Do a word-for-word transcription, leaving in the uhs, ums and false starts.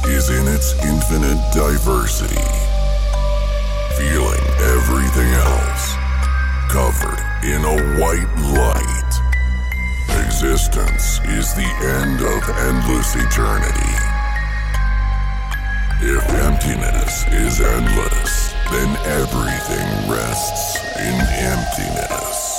is in its infinite diversity. Feeling everything else covered in a white light. Existence is the end of endless eternity. If emptiness is endless, then everything rests in emptiness.